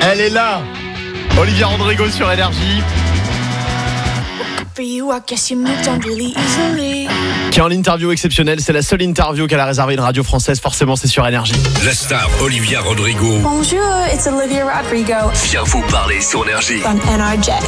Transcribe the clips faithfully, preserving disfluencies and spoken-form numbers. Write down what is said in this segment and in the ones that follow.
Elle est là, Olivia Rodrigo sur Énergie. Qui est en interview exceptionnelle, c'est la seule interview qu'elle a réservée une radio française, forcément c'est sur Énergie. La star Olivia Rodrigo. Bonjour, it's Olivia Rodrigo. Viens vous parler sur Énergie. On N R J.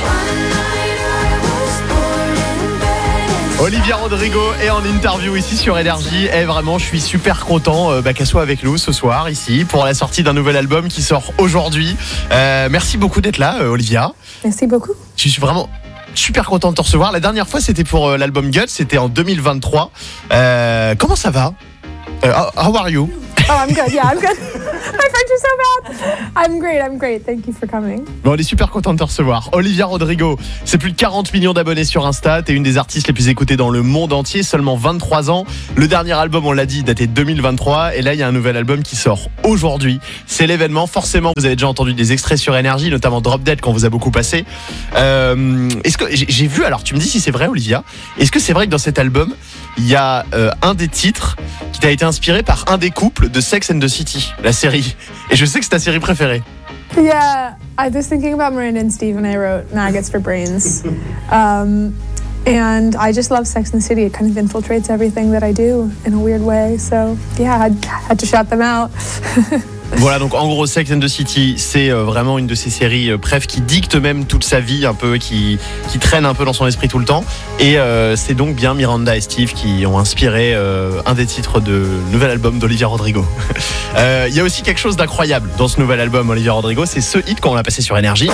Olivia Rodrigo est en interview ici sur Énergie et vraiment je suis super content euh, bah, qu'elle soit avec nous ce soir ici pour la sortie d'un nouvel album qui sort aujourd'hui. Euh, merci beaucoup d'être là euh, Olivia. Merci beaucoup. Je suis vraiment super content de te recevoir. La dernière fois c'était pour euh, l'album Guts, c'était en deux mille vingt-trois. Euh, comment ça va? uh, How are you? Oh, I'm good. Yeah, I'm good. My French is so bad. I'm great. I'm great. Thank you for coming. Bon, on est super content de te recevoir. Olivia Rodrigo, c'est plus de quarante millions d'abonnés sur Insta. T'es une des artistes les plus écoutées dans le monde entier. Seulement vingt-trois ans. Le dernier album, on l'a dit, daté de deux mille vingt-trois. Et là, il y a un nouvel album qui sort aujourd'hui. C'est l'événement. Forcément, vous avez déjà entendu des extraits sur Énergie, notamment Drop Dead qu'on vous a beaucoup passé. Euh, est-ce que j'ai vu, alors tu me dis si c'est vrai, Olivia. Est-ce que c'est vrai que dans cet album, il y a euh, un des titres qui t'a été inspiré par un des couples de Sex and the City, la série. Et je sais que c'est ta série préférée. Yeah, I was thinking about Miranda and Steve when I wrote Maggots for Brains. Um, and I just love Sex and the City. It kind of infiltrates everything that I do in a weird way. So yeah, I had to shout them out. Voilà, donc en gros Sex and the City, c'est euh, vraiment une de ces séries euh, bref qui dicte même toute sa vie un peu, qui, qui traîne un peu dans son esprit tout le temps. Et euh, c'est donc bien Miranda et Steve qui ont inspiré euh, un des titres de nouvel album d'Olivia Rodrigo. Il euh, y a aussi quelque chose d'incroyable dans ce nouvel album Olivia Rodrigo, c'est ce hit qu'on l'a passé sur Énergie.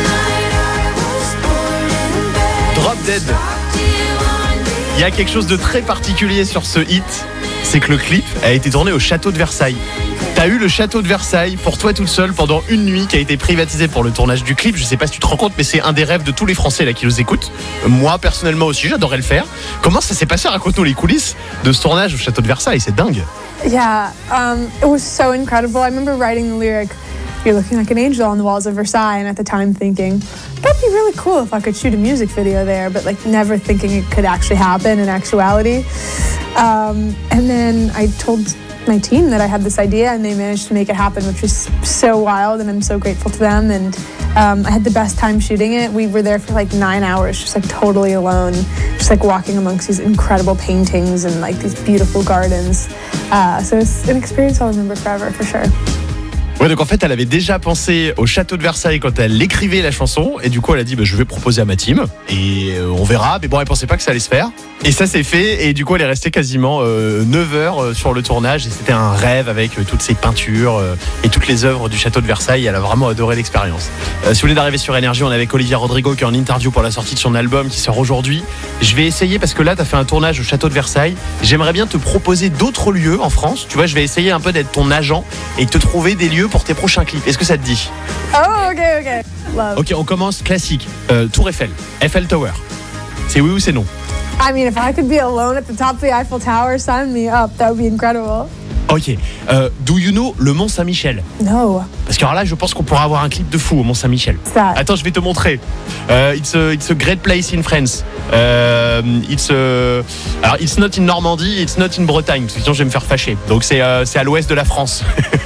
Drop Dead. Il y a quelque chose de très particulier sur ce hit, c'est que le clip a été tourné au château de Versailles. T'as eu le château de Versailles pour toi toute seule pendant une nuit qui a été privatisé pour le tournage du clip. Je sais pas si tu te rends compte, mais c'est un des rêves de tous les Français là qui nous écoutent. Moi personnellement aussi, j'adorais le faire. Comment ça s'est passé? Raconte-nous les coulisses de ce tournage au château de Versailles, c'est dingue. Yeah, um, it was so incredible. I remember writing the lyric, "You're looking like an angel on the walls of Versailles," and at the time thinking, that'd be really cool if I could shoot a music video there, but like never thinking it could actually happen in actuality. Um, and then I told my team that I had this idea and they managed to make it happen, which was so wild, and I'm so grateful to them. And um, I had the best time shooting it. We were there for like nine hours, just like totally alone, just like walking amongst these incredible paintings and like these beautiful gardens. Uh, so it's an experience I'll remember forever, for sure. Ouais, donc en fait elle avait déjà pensé au château de Versailles quand elle écrivait la chanson et du coup elle a dit bah, je vais proposer à ma team et euh, on verra, mais bon elle pensait pas que ça allait se faire et ça s'est fait et du coup elle est restée quasiment euh, neuf heures euh, sur le tournage et c'était un rêve avec euh, toutes ces peintures euh, et toutes les œuvres du château de Versailles. Elle a vraiment adoré l'expérience. Euh, si vous voulez d'arriver sur Énergie, on est avec Olivia Rodrigo qui est en interview pour la sortie de son album qui sort aujourd'hui. Je vais essayer parce que là t'as fait un tournage au château de Versailles, j'aimerais bien te proposer d'autres lieux en France, tu vois, je vais essayer un peu d'être ton agent et te trouver des lieux pour tes prochains clips. Est-ce que ça te dit? Oh, ok, ok. Love. Ok, on commence classique. Euh, Tour Eiffel, Eiffel Tower. C'est oui ou c'est non? I mean, if I could be alone at the top of the Eiffel Tower, sign me up. That would be incredible. Ok. Euh, do you know le Mont Saint-Michel? No. Parce que alors là, je pense qu'on pourra avoir un clip de fou au Mont Saint-Michel. Ça. Attends, je vais te montrer. Euh, it's, a, it's a great place in France. Euh, it's a... Alors, it's not in Normandie, it's not in Bretagne, parce que sinon je vais me faire fâcher. Donc c'est, euh, c'est à l'ouest de la France.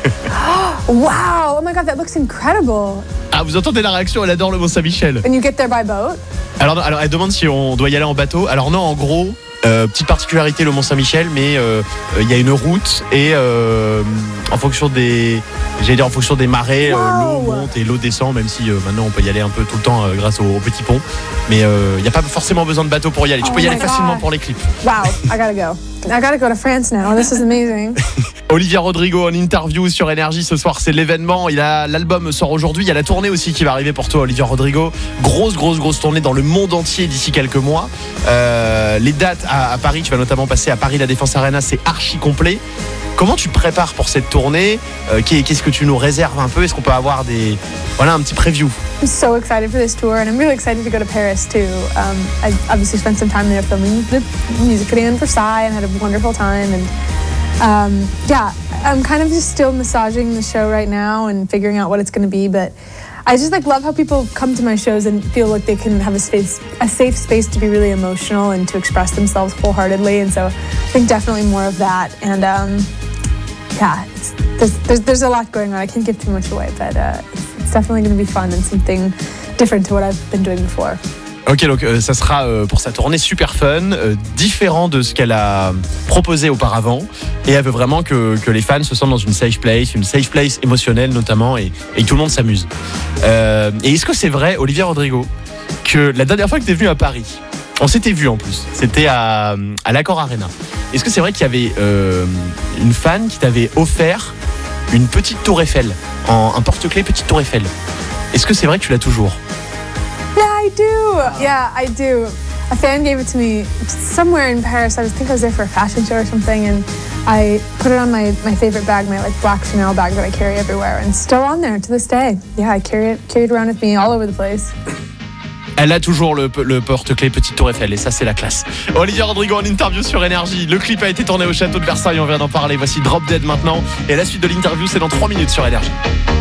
Wow! Oh my God, that looks incredible. Ah, vous entendez la réaction? Elle adore le Mont Saint-Michel. And you get there by boat? Alors, alors, elle demande si on doit y aller en bateau. Alors non, en gros, euh, petite particularité le Mont Saint-Michel, mais il euh, euh, y a une route et euh, en fonction des, j'allais dire en fonction des marées, wow. euh, l'eau monte et l'eau descend. Même si euh, maintenant on peut y aller un peu tout le temps euh, grâce au, au petit pont, mais il euh, n'y a pas forcément besoin de bateau pour y aller. Tu oh peux y aller God. facilement pour les clips. Wow, I gotta go. I gotta go to France now. This is amazing. Olivia Rodrigo en interview sur Énergie ce soir, c'est l'événement. Il a, l'album sort aujourd'hui. Il y a la tournée aussi qui va arriver pour toi, Olivia Rodrigo. Grosse, grosse, grosse tournée dans le monde entier d'ici quelques mois. Euh, les dates à, à Paris, tu vas notamment passer à Paris La Défense Arena, c'est archi complet. Comment tu te prépares pour cette tournée? euh, Qu'est-ce que tu nous réserves un peu? Est-ce qu'on peut avoir des, voilà, un petit preview? I'm so excited for this tour, and I'm really excited to go to Paris too. Um, I obviously spent some time there filming the music video in Versailles and had a wonderful time. And um, yeah, I'm kind of just still massaging the show right now and figuring out what it's going to be. But I just like love how people come to my shows and feel like they can have a space, a safe space to be really emotional and to express themselves wholeheartedly. And so I think definitely more of that. And um, yeah, it's, there's, there's there's a lot going on. I can't give too much away, but uh, it's, it's it's definitely going to be fun and something different to what I've been doing before. Ok, donc euh, ça sera euh, pour sa tournée super fun, euh, différent de ce qu'elle a proposé auparavant. Et elle veut vraiment que, que les fans se sentent dans une safe place, une safe place émotionnelle notamment, et, et que tout le monde s'amuse. Euh, et est-ce que c'est vrai, Olivia Rodrigo, que la dernière fois que tu es venue à Paris, on s'était vu en plus, c'était à, à l'Accor Arena. Est-ce que c'est vrai qu'il y avait euh, une fan qui t'avait offert une petite tour Eiffel, en, un porte-clés petite tour Eiffel? Est-ce que c'est vrai que tu l'as toujours? Yeah, I do. Yeah, I do. A fan gave it to me somewhere in Paris. I was, think I was there for a fashion show or something, and I put it on my, my favorite bag, my like black Chanel bag that I carry everywhere, and still on there to this day. Yeah, I carry it carry it around with me all over the place. Elle a toujours le, le porte-clés petite tour Eiffel, et ça c'est la classe. Olivia Rodrigo en interview sur Énergie. Le clip a été tourné au château de Versailles, on vient d'en parler. Voici Drop Dead maintenant, et la suite de l'interview c'est dans trois minutes sur Énergie.